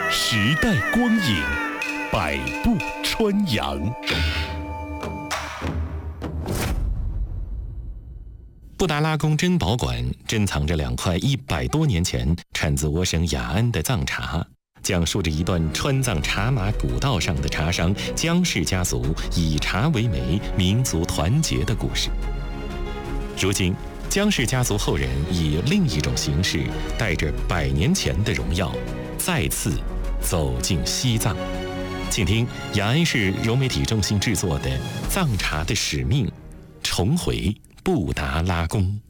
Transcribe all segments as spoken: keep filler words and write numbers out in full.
时代光影，百步穿杨。布达拉宫珍宝馆珍藏着两块一百多年前产自我省雅安的藏茶，讲述着一段川藏茶马古道上的茶商江氏家族以茶为媒、民族团结的故事。如今，江氏家族后人以另一种形式，带着百年前的荣耀，再次走进西藏。请听雅安市柔媒体中心制作的《藏茶的使命》，重回布达拉宫。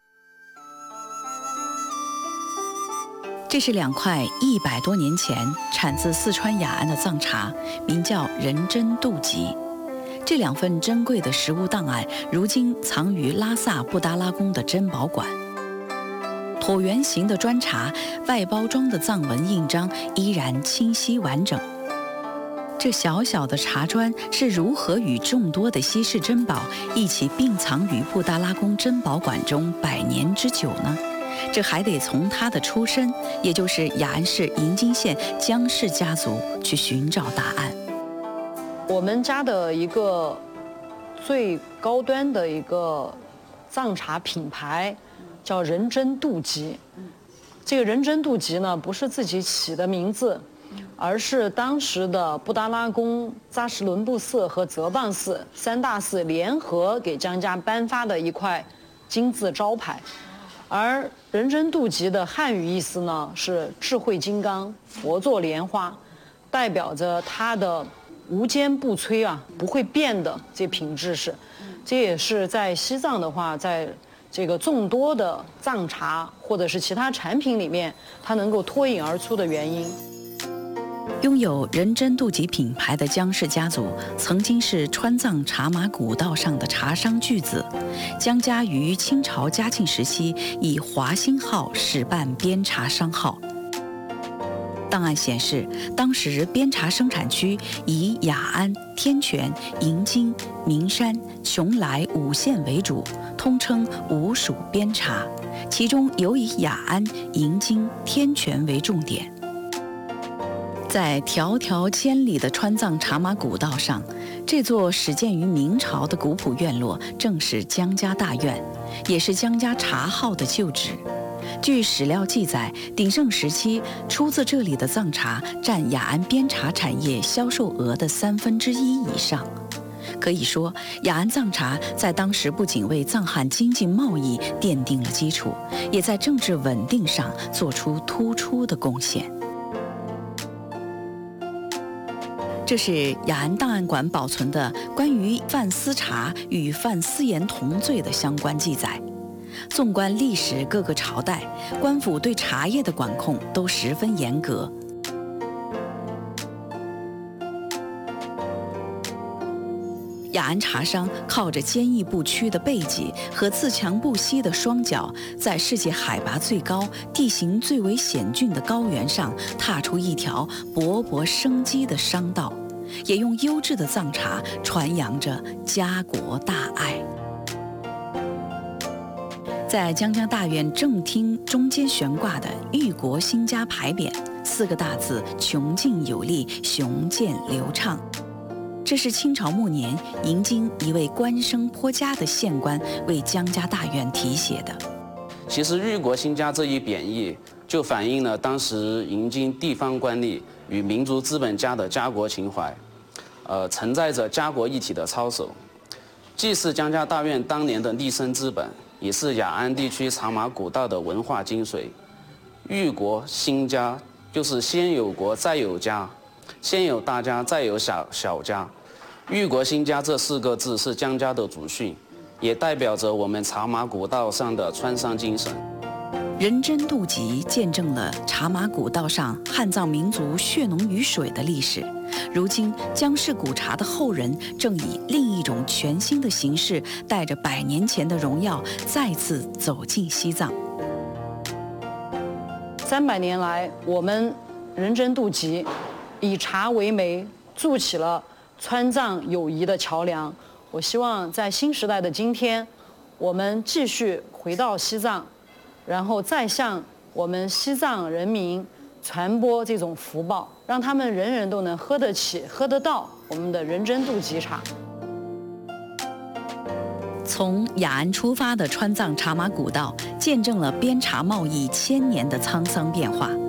这是两块一百多年前产自四川雅安的藏茶，名叫仁真度吉。这两份珍贵的实物档案，如今藏于拉萨布达拉宫的珍宝馆。椭圆形的砖茶，外包装的藏文印章依然清晰完整。这小小的茶砖是如何与众多的稀世珍宝一起并藏于布达拉宫珍宝馆中百年之久呢？这还得从它的出身，也就是雅安市银津县江氏家族去寻找答案。 我们家的一个最高端的一个藏茶品牌叫仁真度吉。这个仁真度吉呢，不是自己起的名字，而是当时的布达拉宫、扎什伦布寺和泽邦寺三大寺联合给江家颁发的一块金字招牌。而仁真度吉的汉语意思呢是智慧金刚、佛座莲花，代表着它的无坚不摧啊，不会变的这品质是。这也是在西藏的话，在这个众多的藏茶或者是其他产品里面，它能够脱颖而出的原因。 拥有仁真度吉品牌的江氏家族，曾经是川藏茶马古道上的茶商巨子。江家于清朝嘉庆时期以华兴号始办边茶商号。档案显示，当时边茶生产区以雅安、天全、银津、名山、邛崃五县为主，通称五属边茶，其中尤以雅安、银津、天全为重点。在迢迢千里的川藏茶马古道上，这座始建于明朝的古朴院落正是江家大院，也是江家茶号的旧址。据史料记载，鼎盛时期出自这里的藏茶占雅安边茶产业销售额的三分之一以上。可以说，雅安藏茶在当时不仅为藏汉经济贸易奠定了基础，也在政治稳定上做出突出的贡献。这是雅安档案馆保存的关于范思茶与范思言同罪的相关记载。纵观历史各个朝代，官府对茶叶的管控都十分严格。雅安茶商靠着坚毅不屈的背脊和自强不息的双脚，在世界海拔最高、地形最为险峻的高原上，踏出一条勃勃生机的商道，也用优质的藏茶传扬着家国大爱。在江家大院正厅中间悬挂的“裕国兴家”牌匾，四个大字邛劲有力，雄健流畅。这是清朝末年银津一位官声颇佳的县官为江家大院题写的。 其实“裕国兴家”这一贬义，就反映了当时银津地方官吏与民族资本家的家国情怀，呃，承载着家国一体的操守，既是江家大院当年的立身之本，也是雅安地区茶马古道的文化精髓。裕国兴家就是先有国再有家，先有大家再有小小家。裕国兴家这四个字是江家的祖训，也代表着我们茶马古道上的川商精神。 仁真度吉见证了茶马古道上汉藏民族血浓于水的历史。如今，江氏古茶的后人正以另一种全新的形式，带着百年前的荣耀，再次走进西藏。 三百年来，我们仁真度吉以茶为媒，筑起了川藏友谊的桥梁。我希望在新时代的今天，我们继续回到西藏，然后再向我们西藏人民传播这种福报，让他们人人都能喝得起、喝得到我们的人参杜吉茶。 从雅安出发的川藏茶马古道，见证了边茶贸易千年的沧桑变化。